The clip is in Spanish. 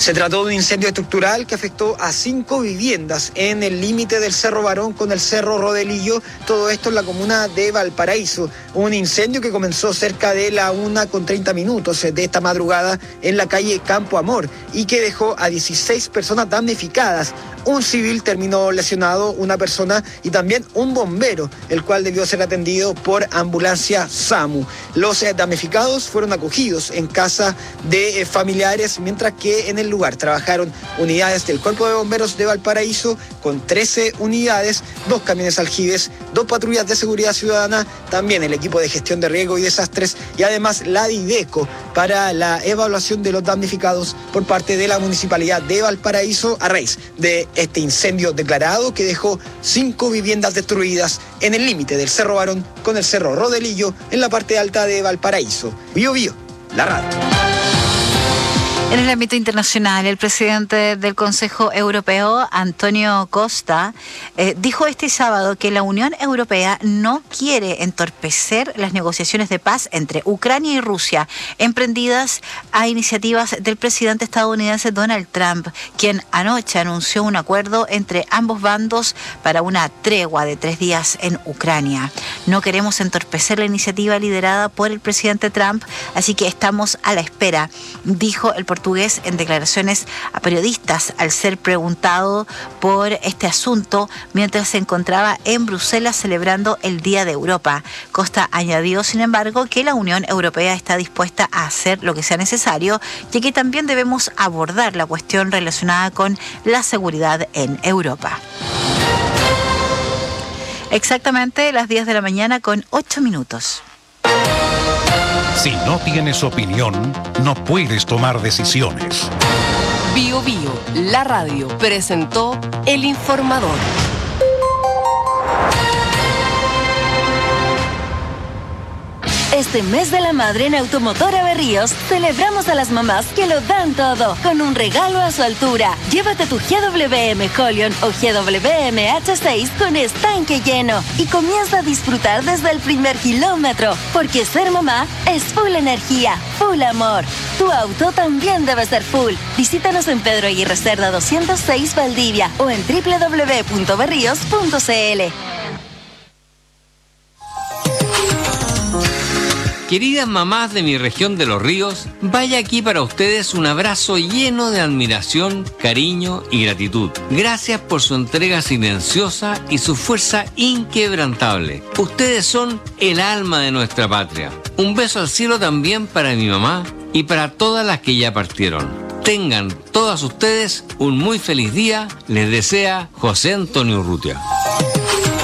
Se trató de un incendio estructural que afectó a 5 viviendas en el límite del Cerro Barón con el Cerro Rodelillo, todo esto en la comuna de Valparaíso. Un incendio que comenzó cerca de la 1:30 de esta madrugada en la calle Campo Amor y que dejó a 16 personas damnificadas. Un civil terminó lesionado, una persona y también un bombero, el cual debió ser atendido por ambulancia SAMU. Los damnificados fueron acogidos en casa de familiares, mientras que en el lugar trabajaron unidades del Cuerpo de Bomberos de Valparaíso con 13 unidades, 2 camiones aljibes, 2 patrullas de seguridad ciudadana, también el equipo de gestión de riesgo y desastres y además la DIDECO para la evaluación de los damnificados por parte de la Municipalidad de Valparaíso a raíz de este incendio declarado que dejó 5 viviendas destruidas en el límite del Cerro Barón con el Cerro Rodelillo en la parte alta de Valparaíso. Bío Bío, la radio. En el ámbito internacional, el presidente del Consejo Europeo, Antonio Costa, dijo este sábado que la Unión Europea no quiere entorpecer las negociaciones de paz entre Ucrania y Rusia, emprendidas a iniciativas del presidente estadounidense Donald Trump, quien anoche anunció un acuerdo entre ambos bandos para una tregua de 3 días en Ucrania. No queremos entorpecer la iniciativa liderada por el presidente Trump, así que estamos a la espera, dijo el portugués en declaraciones a periodistas al ser preguntado por este asunto mientras se encontraba en Bruselas celebrando el Día de Europa. Costa añadió, sin embargo, que la Unión Europea está dispuesta a hacer lo que sea necesario, ya que también debemos abordar la cuestión relacionada con la seguridad en Europa. Exactamente las 10 de la mañana con 8 minutos. Si no tienes opinión, no puedes tomar decisiones. Bío Bío, la radio, presentó El Informador. Este mes de la madre en Automotora Berríos celebramos a las mamás que lo dan todo con un regalo a su altura. Llévate tu GWM Colion o GWM H6 con estanque lleno y comienza a disfrutar desde el primer kilómetro, porque ser mamá es full energía, full amor. Tu auto también debe ser full. Visítanos en Pedro Aguirre Cerda 206 Valdivia o en www.berrios.cl. Queridas mamás de mi región de Los Ríos, vaya aquí para ustedes un abrazo lleno de admiración, cariño y gratitud. Gracias por su entrega silenciosa y su fuerza inquebrantable. Ustedes son el alma de nuestra patria. Un beso al cielo también para mi mamá y para todas las que ya partieron. Tengan todas ustedes un muy feliz día. Les desea José Antonio Urrutia.